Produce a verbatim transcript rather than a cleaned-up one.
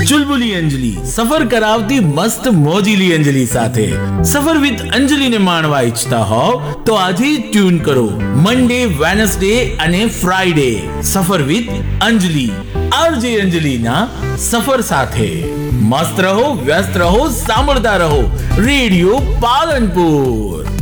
ચુલબુલી અંજલિ સફર કરાવતી મસ્ત મોજીલી અંજલિ સાથે સફર વિથ અંજલિ ને માણવા ઈચ્છતા હોવ તો આજે ટ્યુન કરો મંડે, વેનસડે અને ફ્રાઈડે સફર વિથ અંજલિ આરજે અંજલિ ના સફર સાથે. મસ્ત રહો, વ્યસ્ત રહો, સાંભળતા રહો રેડિયો પાલનપુર.